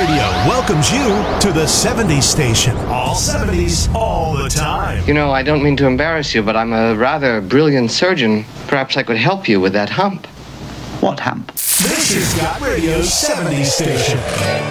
Radio welcomes you to the 70s station. All 70s, all the time. You know, I don't mean to embarrass you, but I'm a rather brilliant surgeon. Perhaps I could help you with that hump. What hump? This is Got Radio's 70s station.